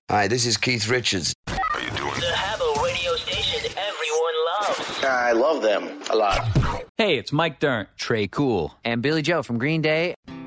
Hi, this is Keith Richards. How you doing? The Habbo radio station everyone loves. I love them a lot. Hey, it's Mike Dirnt, Trey Cool, and Billy Joe from Green Day.